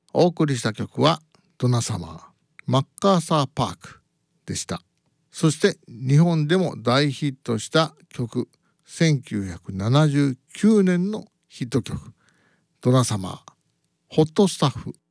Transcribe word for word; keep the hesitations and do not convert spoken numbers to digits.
お送りした曲はドナサマー、マッカーサーパークでした。そして日本でも大ヒットした曲、せんきゅうひゃくななじゅうきゅうねんのヒット曲、ドナサマー、ホットスタッフ